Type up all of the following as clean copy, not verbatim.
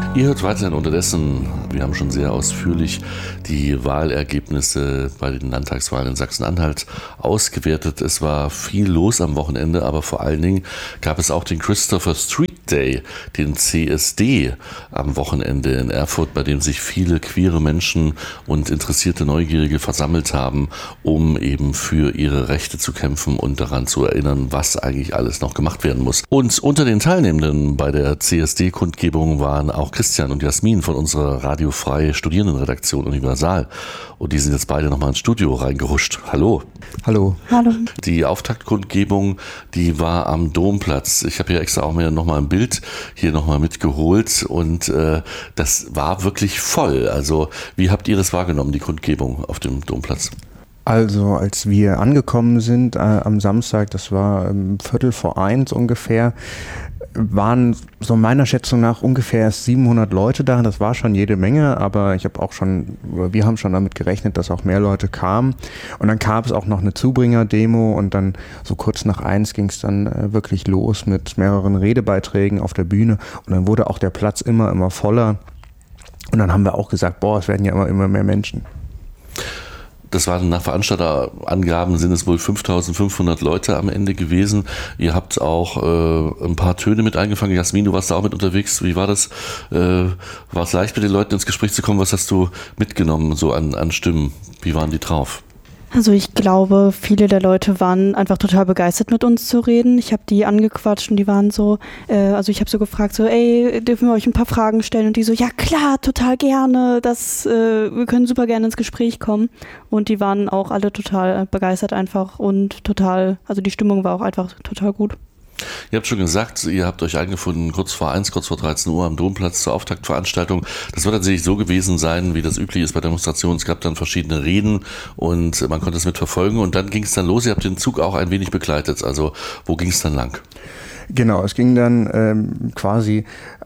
Ihr hört weiterhin unterdessen, wir haben schon sehr ausführlich die Wahlergebnisse bei den Landtagswahlen in Sachsen-Anhalt ausgewertet. Es war viel los am Wochenende, aber vor allen Dingen gab es auch den Christopher Street Day, den CSD am Wochenende in Erfurt, bei dem sich viele queere Menschen und interessierte Neugierige versammelt haben, um eben für ihre Rechte zu kämpfen und daran zu erinnern, was eigentlich alles noch gemacht werden muss. Und unter den Teilnehmenden bei der CSD-Kundgebung waren auch Christian und Jasmin von unserer radiofreie Studierendenredaktion Universal. Und die sind jetzt beide nochmal ins Studio reingeruscht. Hallo. Hallo. Hallo. Die Auftaktkundgebung, die war am Domplatz. Ich habe ja extra auch mir nochmal ein Bild hier nochmal mitgeholt und das war wirklich voll. Also wie habt ihr das wahrgenommen, die Kundgebung auf dem Domplatz? Also als wir angekommen sind am Samstag, das war 1:15 ungefähr, waren so meiner Schätzung nach ungefähr erst 700 Leute da. Das war schon jede Menge, aber wir haben schon damit gerechnet, dass auch mehr Leute kamen. Und dann gab es auch noch eine Zubringer-Demo und dann so kurz nach 1 ging es dann wirklich los mit mehreren Redebeiträgen auf der Bühne. Und dann wurde auch der Platz immer voller. Und dann haben wir auch gesagt, es werden ja immer mehr Menschen. Das waren nach Veranstalterangaben sind es wohl 5.500 Leute am Ende gewesen. Ihr habt auch ein paar Töne mit eingefangen. Jasmin, du warst da auch mit unterwegs. Wie war das? War es leicht, mit den Leuten ins Gespräch zu kommen? Was hast du mitgenommen so an Stimmen? Wie waren die drauf? Also ich glaube, viele der Leute waren einfach total begeistert, mit uns zu reden. Ich habe die angequatscht und die waren so, ich habe so gefragt, dürfen wir euch ein paar Fragen stellen? Und die so, ja klar, total gerne, wir können super gerne ins Gespräch kommen. Und die waren auch alle total begeistert einfach und die Stimmung war auch einfach total gut. Ihr habt schon gesagt, ihr habt euch eingefunden kurz vor 1, kurz vor 13 Uhr am Domplatz zur Auftaktveranstaltung. Das wird tatsächlich so gewesen sein, wie das üblich ist bei Demonstrationen. Es gab dann verschiedene Reden und man konnte es mitverfolgen und dann ging es dann los. Ihr habt den Zug auch ein wenig begleitet. Also wo ging es dann lang? Genau, es ging dann quasi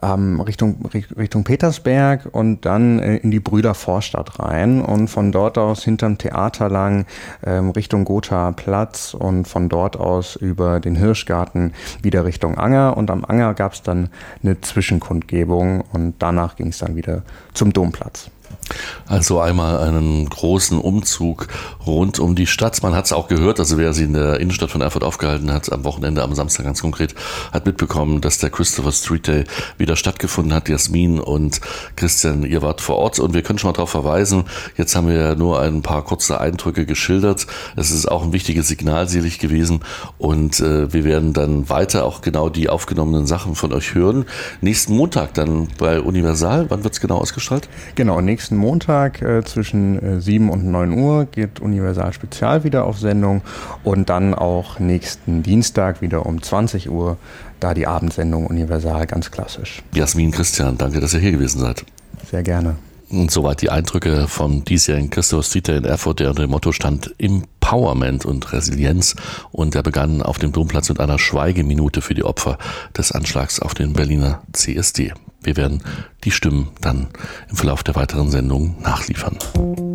Richtung Petersberg und dann in die Brüdervorstadt rein und von dort aus hinterm Theater lang Richtung Gothaer Platz und von dort aus über den Hirschgarten wieder Richtung Anger und am Anger gab es dann eine Zwischenkundgebung und danach ging es dann wieder zum Domplatz. Also einmal einen großen Umzug rund um die Stadt. Man hat es auch gehört, also wer sie in der Innenstadt von Erfurt aufgehalten hat, am Wochenende, am Samstag ganz konkret, hat mitbekommen, dass der Christopher Street Day wieder stattgefunden hat. Jasmin und Christian, ihr wart vor Ort und wir können schon mal darauf verweisen, jetzt haben wir ja nur ein paar kurze Eindrücke geschildert. Es ist auch ein wichtiges Signal sicherlich gewesen und wir werden dann weiter auch genau die aufgenommenen Sachen von euch hören. Nächsten Montag dann bei Universal, wann wird es genau ausgestrahlt? Genau, nächsten Montag zwischen 7 und 9 Uhr geht Universal Spezial wieder auf Sendung und dann auch nächsten Dienstag wieder um 20 Uhr, da die Abendsendung Universal ganz klassisch. Jasmin, Christian, danke, dass ihr hier gewesen seid. Sehr gerne. Und soweit die Eindrücke vom diesjährigen Christopher Street Day in Erfurt, der unter dem Motto stand Empowerment und Resilienz und der begann auf dem Domplatz mit einer Schweigeminute für die Opfer des Anschlags auf den Berliner CSD. Wir werden die Stimmen dann im Verlauf der weiteren Sendung nachliefern.